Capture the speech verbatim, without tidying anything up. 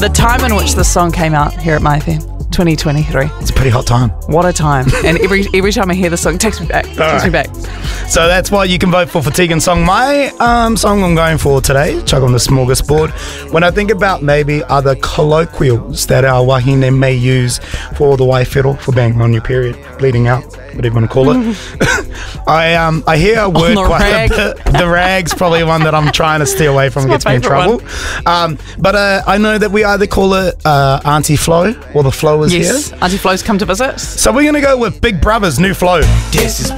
The time in which this song came out here at my F M, twenty twenty-three. It's a pretty hot time. What a time. And every every time I hear the song, it takes me back. Takes right. me back. So that's why you can vote for Tegan's song. My um, song I'm going for today, Chug on the Smorgasbord, when I think about maybe other colloquials that our wahine may use for the waifero, for banging on your period, bleeding out, whatever you want to call it. I um I hear a word the quite rag. a bit. The rag's probably one that I'm trying to stay away from, It's gets me in my favourite trouble. Um, but uh, I know that we either call it uh, Auntie Flo or the Flo is Yes, here. Auntie Flo's come to visit. So we're going to go with Big Brother's new flow. This is